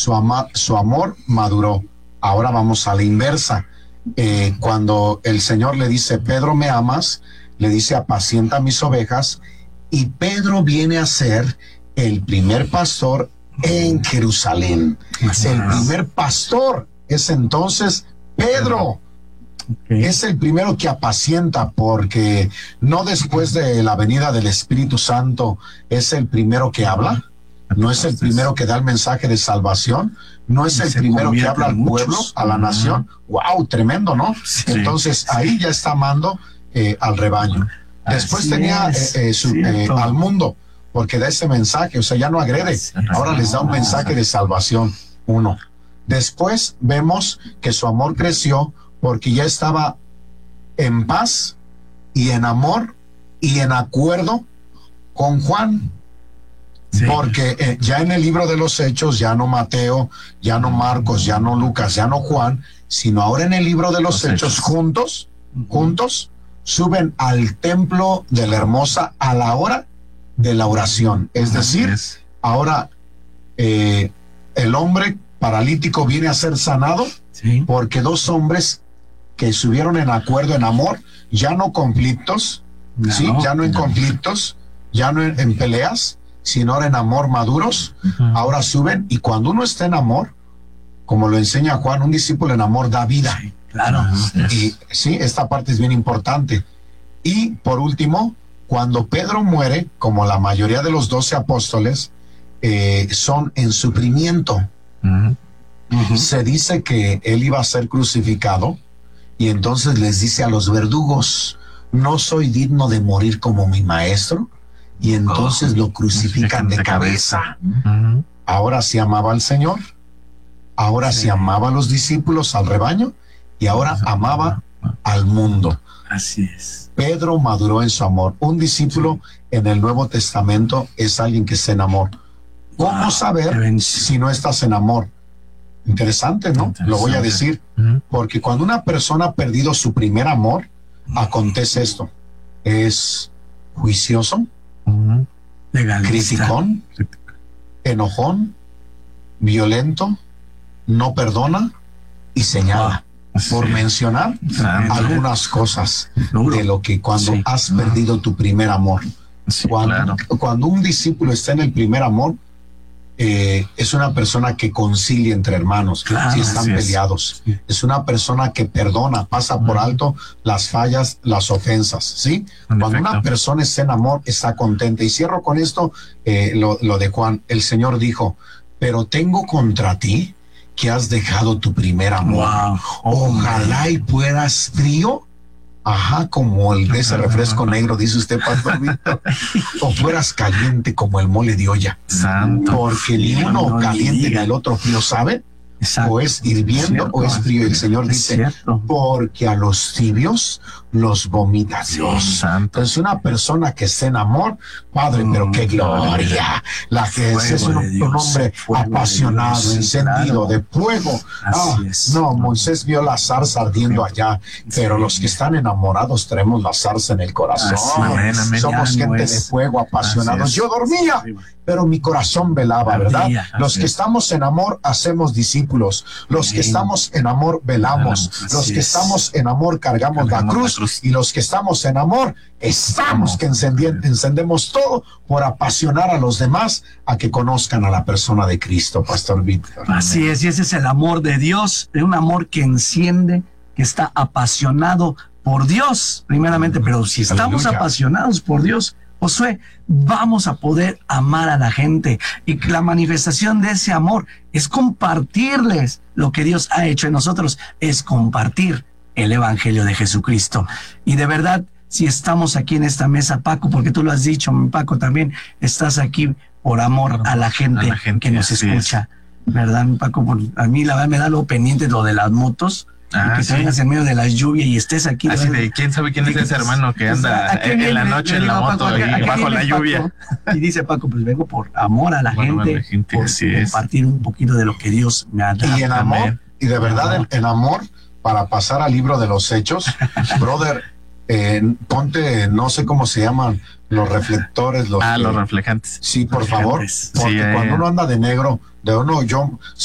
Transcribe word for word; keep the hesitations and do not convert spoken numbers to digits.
su, ama, su amor maduró. Ahora vamos a la inversa. Eh, cuando el Señor le dice, Pedro, ¿me amas? Le dice, apacienta mis ovejas. Y Pedro viene a ser el primer pastor en Jerusalén. Así el es. primer pastor es entonces Pedro. Okay. Es el primero que apacienta, porque no después de la venida del Espíritu Santo es el primero que habla, no es el primero que da el mensaje de salvación, no es el primero que habla al pueblo, a la nación. Wow, tremendo, ¿no? Sí. Entonces ahí ya está amando eh, al rebaño. Después Así tenía eh, eh, su, eh, al mundo, porque da ese mensaje, o sea, ya no agrede, ahora les da un mensaje de salvación. Uno. Después vemos que su amor creció porque ya estaba en paz y en amor y en acuerdo con Juan. Sí. Porque eh, ya en el libro de los Hechos, ya no Mateo, ya no Marcos, ya no Lucas, ya no Juan, sino ahora en el libro de los, los Hechos, hechos, juntos, uh-huh. juntos, suben al templo de la Hermosa a la hora de la oración. Es decir, es. ahora eh, el hombre paralítico viene a ser sanado sí. porque dos hombres que estuvieron en acuerdo, en amor, ya no conflictos, no, ¿sí? ya no en no. conflictos, ya no en, en peleas, sino ahora en amor maduros, uh-huh. ahora suben, y cuando uno está en amor, como lo enseña Juan, un discípulo en amor da vida. Sí, claro. Y sí, esta parte es bien importante. Y por último, cuando Pedro muere, como la mayoría de los doce apóstoles, eh, son en sufrimiento. Uh-huh. Uh-huh. Se dice que él iba a ser crucificado, y entonces les dice a los verdugos, no soy digno de morir como mi maestro, y entonces oh, lo crucifican de cabeza. Uh-huh. Ahora sí amaba al Señor, ahora sí, sí amaba a los discípulos, al rebaño, y ahora uh-huh. amaba al mundo. Así es. Pedro maduró en su amor. Un discípulo sí. en el Nuevo Testamento es alguien que está en amor. ¿Cómo wow, saber si no estás en amor? Interesante, ¿no? Interesante. Lo voy a decir. Uh-huh. Porque cuando una persona ha perdido su primer amor, acontece esto. Es juicioso, uh-huh. criticón, enojón, violento, no perdona y señala. Uh-huh. Por sí. mencionar uh-huh. algunas cosas uh-huh. de lo que cuando sí. has uh-huh. perdido tu primer amor. Sí, cuando, claro. cuando un discípulo está en el primer amor, Eh, es una persona que concilia entre hermanos, claro, si están peleados. Es. es una persona que perdona, pasa por alto las fallas, las ofensas, ¿sí? En Cuando efecto. una persona está en amor, está contenta. Y cierro con esto, eh, lo, lo de Juan. El Señor dijo, pero tengo contra ti que has dejado tu primer amor. Wow. Oh, Ojalá y fueras frío, ajá, como el de ese refresco negro, dice usted, Pastor Víctor, o fueras caliente como el mole de olla. Santo. Porque ni uno no caliente ni el otro frío, ¿sabe? Exacto. O es hirviendo es o es frío. Y el Señor dice, porque a los tibios los vomita Dios. Sí, santo. Entonces una persona que está en amor, Padre, mm, pero qué gloria. La que es, es un, un hombre apasionado, de Dios, encendido, claro. de fuego. Ah, no, Moisés vio la zarza ardiendo allá, pero sí. los que están enamorados traemos la zarza en el corazón. Así, amén, amén, Somos gente es. de fuego, apasionados. Yo dormía, pero mi corazón velaba, ¿verdad? Día, los que es. estamos en amor hacemos discípulos. Los amén. que estamos en amor velamos. Así los que es. estamos en amor cargamos, cargamos la, cruz, la cruz. Y los que estamos en amor estamos que encendien, encendemos todo por apasionar a los demás a que conozcan a la persona de Cristo, Pastor Víctor. Así es, y ese es el amor de Dios, de un amor que enciende, que está apasionado por Dios, primeramente, pero si estamos Aleluya. apasionados por Dios, Josué, vamos a poder amar a la gente, y la manifestación de ese amor es compartirles lo que Dios ha hecho en nosotros, es compartir el evangelio de Jesucristo. Y de verdad, si estamos aquí en esta mesa, Paco, porque tú lo has dicho, Paco, también estás aquí por amor a la gente, a la gente que nos escucha, es. ¿verdad, Paco? Por, a mí la verdad me da lo pendiente lo de las motos. Ah, y que ¿sí? tengas en medio de la lluvia y estés aquí. Así de, ¿quién sabe quién es ese hermano que anda en, en la noche en la moto Paco, y bajo la lluvia? Paco, y dice Paco, pues vengo por amor a la bueno, gente, a la gente por compartir es. un poquito de lo que Dios me ha dado. Y en amor, y de verdad en, en amor, para pasar al libro de los Hechos, brother, eh, ponte, no sé cómo se llaman, los reflectores. Los, ah, eh, los reflejantes. Sí, por favor, porque sí, eh, cuando uno anda de negro, de uno, yo